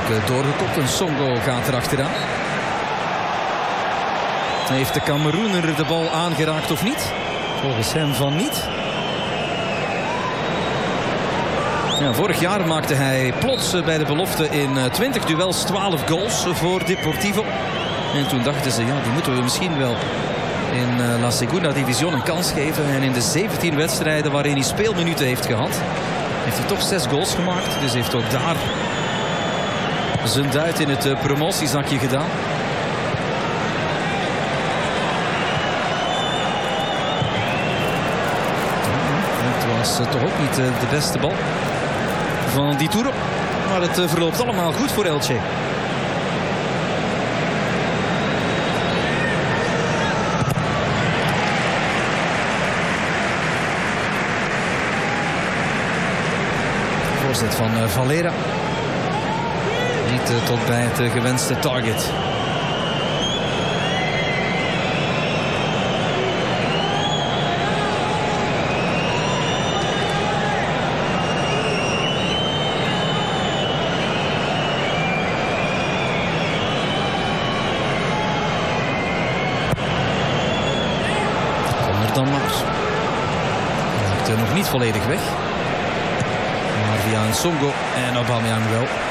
doorgekopt en Songo gaat erachteraan. Heeft de Cameroener de bal aangeraakt of niet? Volgens hem van niet. Ja, vorig jaar maakte hij plots bij de belofte in 20 duels 12 goals voor Deportivo. En toen dachten ze, ja, die moeten we misschien wel in La Segunda División een kans geven. En in de 17 wedstrijden waarin hij speelminuten heeft gehad, heeft hij toch 6 goals gemaakt. Dus heeft ook daar zijn duit in het promotiezakje gedaan. Het was toch ook niet de beste bal van die Tour. Maar het verloopt allemaal goed voor Elche. Voorzet van Valera. Niet tot bij het gewenste target. Dan maar. Hij maakt nog niet volledig weg. Maar via een Songo en Aubameyang wel.